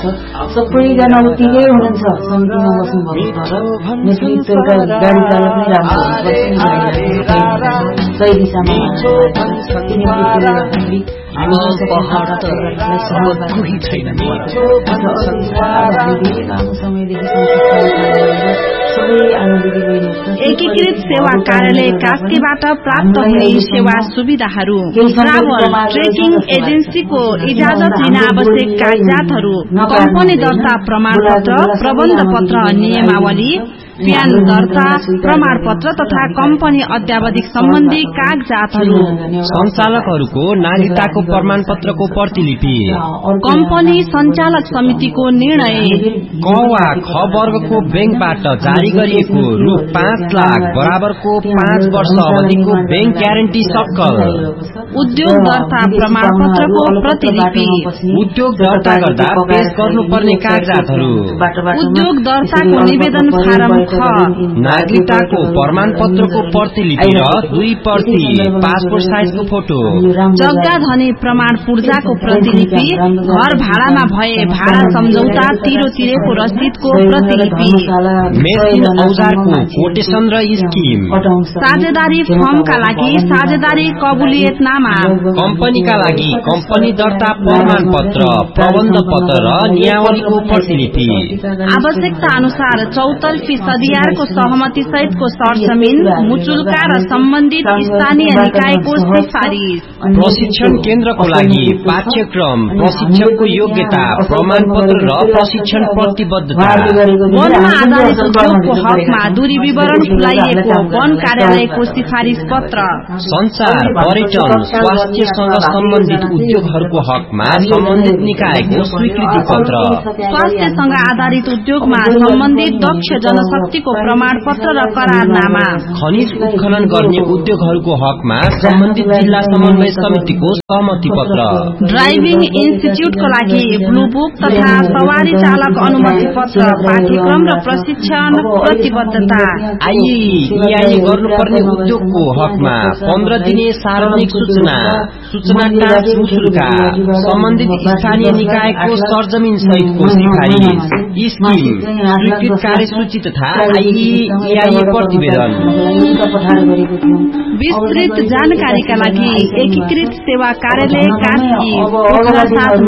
सबैजना उत्तिकै हुनुहुन्छ समितिमा बस्नुभएको तर नेतृत्वका गाडी चालक नै राम्रो सही दिशामा एकीकृत सेवा कार्यालय कास्कीबाट प्राप्त हुने सेवा सुविधाहरू ट्राभल ट्रेकिङ एजेन्सीको इजाजत लिन आवश्यक कागजातहरू कम्पनी दर्ता प्रमाणपत्र प्रबन्ध पत्र नियमावली प्यान दर्ता प्रमाणपत्र तथा कम्पनी अध्यावधिक सम्बन्धी कागजातहरू संचालकहरूको नागरिकताको प्रमाणपत्रको प्रतिलिपि कम्पनी संचालक समितिको निर्णय क वा ख वर्गको बैंकबाट जारी गरिएको रु 5 लाख बराबरको 5 वर्ष अवधिको बैंक ग्यारेन्टी सक्कल उद्योग दर्ता प्रमाणपत्रको प्रतिलिपि उद्योग दर्ता गर्दा पेश गर्नुपर्ने कागजातहरू उद्योग दर्ताको निवेदन फारम नागरिकताको प्रमाणपत्रको प्रतिलिपि र 2 प्रति पासपोर्ट साइजको फोटो जग्गा धनी प्रमाण पूर्जाको प्रतिलिपि घर भाडामा भए भाडा सम्झौता तिरो तिरेको रसिदको प्रतिलिपि मेसिन औजारको कोटेसन र स्किम साझेदारी फर्मका लागि साझेदारी कबुलियतनामा कम्पनीका लागि कम्पनी दर्ता प्रमाणपत्र प्रबन्ध पत्र र नियावलीको प्रतिलिपि आवश्यकता अनुसार 74% सदियारको सहमति सहितको सरजमिन मुचुल्का र सम्बन्धित स्थानीय निकायको सिफारिस प्रशिक्षण केन्द्रको लागि पाठ्यक्रम प्रशिक्षणको योग्यता प्रमाणपत्र र प्रशिक्षण प्रतिबद्धता वनमा आधारित उद्योगको हकमा दूरी विवरण खुलाइएको वन कार्यालयको सिफारिस पत्र संचार पर्यटन स्वास्थ्यसँग सम्बन्धित उद्योगहरूको हकमा सम्बन्धित निकायको स्वीकृति पत्र स्वास्थ्यसँग आधारित उद्योगमा सम्बन्धित दक्ष जनशक्तिको प्रमाणपत्र र करारनामा खनिज उत्खनन गर्ने उद्योगहरूको हकमा सम्बन्धित जिल्ला समन्वय समितिको सहमति पत्र ड्राइभिङ इन्स्टिच्युटको लागि ब्लू बुक तथा सवारी चालक अनुमति पत्र पाठ्यक्रम र प्रशिक्षण प्रतिबद्धता आइई गर्नुपर्ने उद्योगको हकमा 15 दिने सार्वजनिक सूचना टाँच मुचुल्का सम्बन्धित स्थानीय निकायको सरजमिन सहितको सिफारिस स्किम स्वीकृत कार्यसूची तथा आइई प्रतिवेदन विस्तृत जानकारीका लागि एकीकृत सेवा कार्यालय कास्की